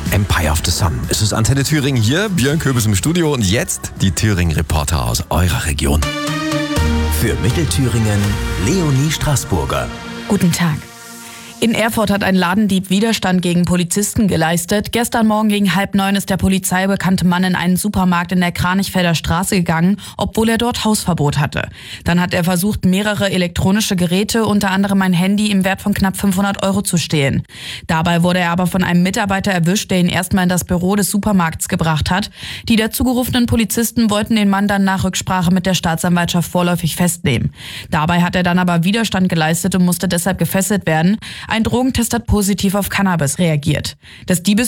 Empire of the Sun. Es ist Antenne Thüringen hier, Björn Köbis im Studio und jetzt die Thüringen-Reporter aus eurer Region. Für Mittelthüringen Leonie Straßburger. Guten Tag. In Erfurt hat ein Ladendieb Widerstand gegen Polizisten geleistet. Gestern Morgen gegen 8:30 ist der Polizei bekannte Mann in einen Supermarkt in der Kranichfelder Straße gegangen, obwohl er dort Hausverbot hatte. Dann hat er versucht, mehrere elektronische Geräte, unter anderem ein Handy im Wert von knapp 500 € zu stehlen. Dabei wurde er aber von einem Mitarbeiter erwischt, der ihn erstmal in das Büro des Supermarkts gebracht hat. Die dazugerufenen Polizisten wollten den Mann dann nach Rücksprache mit der Staatsanwaltschaft vorläufig festnehmen. Dabei hat er dann aber Widerstand geleistet und musste deshalb gefesselt werden. Ein Drogentest hat positiv auf Cannabis reagiert. Das